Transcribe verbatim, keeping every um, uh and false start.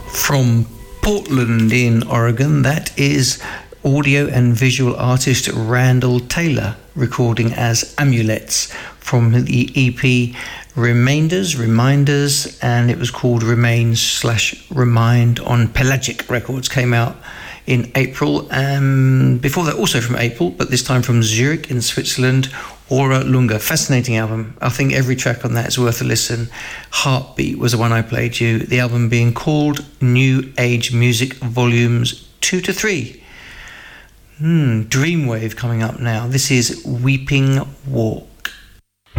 From Portland in Oregon, that is audio and visual artist Randall Taylor, recording as Amulets from the E P Remainders, Reminders, and it was called Remains slash Remind on Pelagic Records, came out in April. Um, before that, also from April, but this time from Zurich in Switzerland, Aura Lunga. Fascinating album. I think every track on that is worth a listen. Heartbeat was the one I played you. The album being called New Age Music Volumes two to three. Hmm, Dreamwave coming up now. This is Weeping Walk.